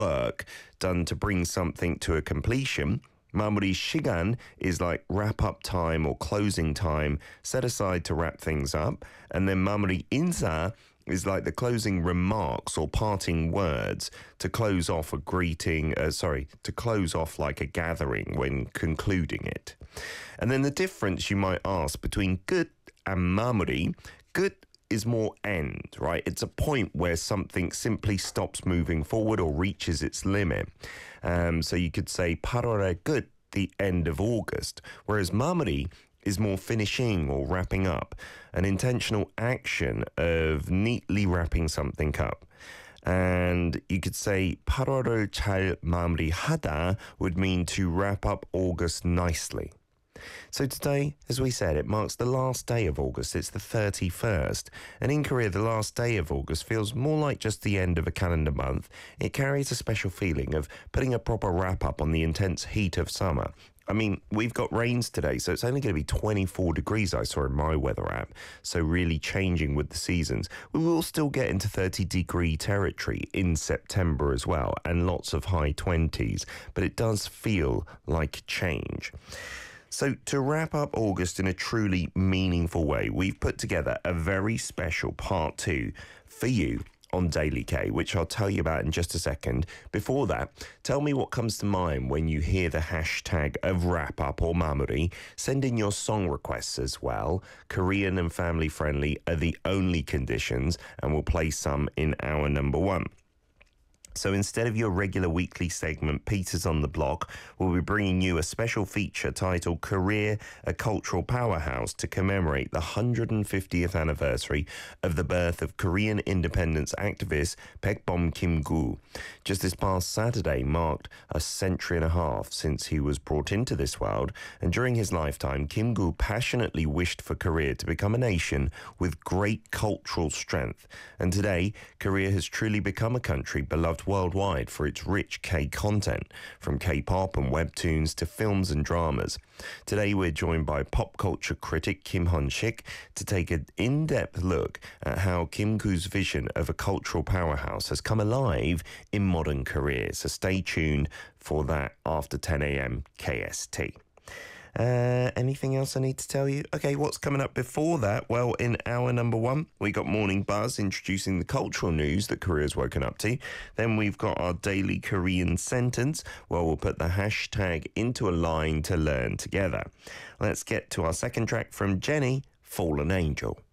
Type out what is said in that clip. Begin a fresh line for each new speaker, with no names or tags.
work done to bring something to a completion. 마무리 시간 is like wrap-up time or closing time set aside to wrap things up. And then 마무리 인사 is like the closing remarks or parting words to close off a greeting, to close off like a gathering when concluding it. And then the difference you might ask between 끝 and 마무리. 끝 is more end, right? It's a point where something simply stops moving forward or reaches its limit. So you could say 8월의 끝, the end of August, whereas 마무리 is more finishing or wrapping up, an intentional action of neatly wrapping something up. And you could say 8월을 잘 마무리하다 would mean to wrap up August nicely. So today, as we said, it marks the last day of August. It's the 31st. And in Korea, the last day of August feels more like just the end of a calendar month. It carries a special feeling of putting a proper wrap-up on the intense heat of summer. I mean, we've got rains today, so it's only going to be 24 degrees, I saw in my weather app. So really changing with the seasons. We will still get into 30-degree territory in September as well, and lots of high 20s. But it does feel like change. So to wrap up August in a truly meaningful way, we've put together a very special part 2 for you on Daily K, which I'll tell you about in just a second. Before that, tell me what comes to mind when you hear the hashtag of wrap up or 마무리. Send in your song requests as well. Korean and family friendly are the only conditions, and we'll play some in hour number 1. So instead of your regular weekly segment, Peter's on the Block, we'll be bringing you a special feature titled Korea, a Cultural Powerhouse to commemorate the 150th anniversary of the birth of Korean independence activist Baekbom Kim-gu. Just this past Saturday marked a century and a half since he was brought into this world, and during his lifetime, Kim-gu passionately wished for Korea to become a nation with great cultural strength. And today, Korea has truly become a country beloved worldwide for its rich K-content, from K-pop and webtoons to films and dramas. Today we're joined by pop culture critic Kim Hyun-sik to take an in-depth look at how Kim-gu's vision of a cultural powerhouse has come alive in modern Korea. So stay tuned for that after 10 a.m. KST. Anything else I need to tell you? Okay, what's coming up before that? Well, in hour number 1, we got Morning Buzz introducing the cultural news that Korea's woken up to. Then we've got our daily Korean sentence, where we'll put the hashtag into a line to learn together. Let's get to our second track from Jenny, Fallen Angel.